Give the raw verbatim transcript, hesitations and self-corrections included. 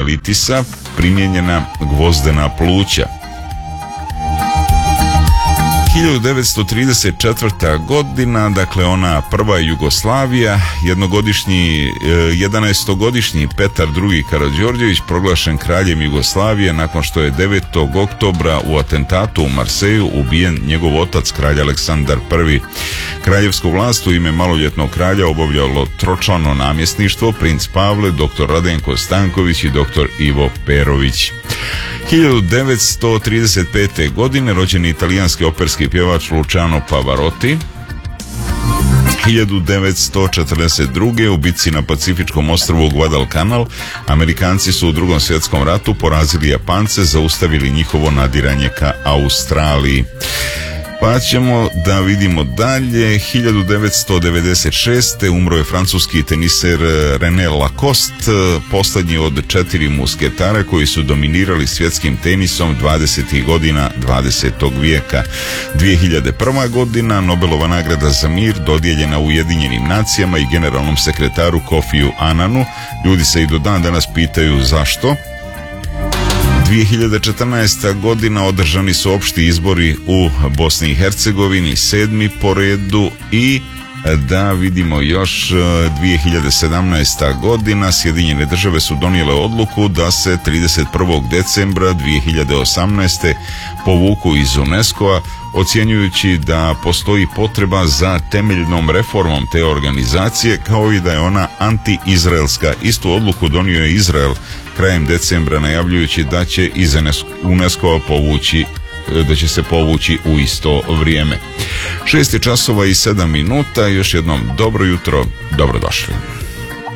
poliomijelitisa primijenjena gvozdena pluća. hiljadu devetsto trideset četvrta. godina, dakle ona prva Jugoslavija, jednogodišnji, jedanaestogodišnji Petar drugi. Karađorđević proglašen kraljem Jugoslavije nakon što je devetog oktobra u atentatu u Marseju ubijen njegov otac, kralj Aleksandar prvi. Kraljevsku vlast u ime maloljetnog kralja obavljalo tročlano namjesništvo, princ Pavle, doktor Radenko Stanković i doktor Ivo Perović. hiljadu devetsto trideset pete. godine rođeni italijanski operski pjevač Luciano Pavarotti. hiljadu devetsto četrdeset druge. u bitci na Pacifičkom ostrvu Guadalcanal Amerikanci su u Drugom svjetskom ratu porazili Japance, zaustavili njihovo nadiranje ka Australiji. Pa ćemo da vidimo dalje. hiljadu devetsto devedeset šeste. umro je francuski teniser René Lacoste, posljednji od četiri musketara koji su dominirali svjetskim tenisom dvadesetih godina dvadesetog vijeka. dvije hiljade prva. godina Nobelova nagrada za mir dodijeljena Ujedinjenim nacijama i generalnom sekretaru Kofiju Ananu. Ljudi se i do dan danas pitaju zašto. dvije hiljade četrnaesta. godina održani su opšti izbori u Bosni i Hercegovini, sedmi po redu. I da vidimo još, dvije hiljade sedamnaesta. godina Sjedinjene države su donijele odluku da se trideset prvog decembra dvije hiljade osamnaeste. povuku iz UNESCO-a, ocjenjujući da postoji potreba za temeljnom reformom te organizacije, kao i da je ona anti-izraelska. Istu odluku donio je Izrael krajem decembra, najavljujući da će iz UNESCO-a povući da će se povući u isto vrijeme. Šest je časova i sedam minuta. Još jednom dobro jutro, dobrodošli.